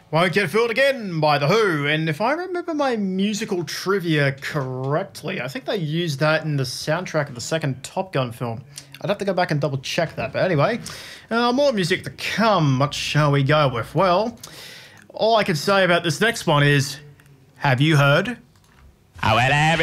Won't Get Fooled Again by The Who. And if I remember my musical trivia correctly, I think they used that in the soundtrack of the second Top Gun film. I'd have to go back and double check that. But anyway, more music to come. What shall we go with? Well, all I can say about this next one is, have you heard? Oh, well,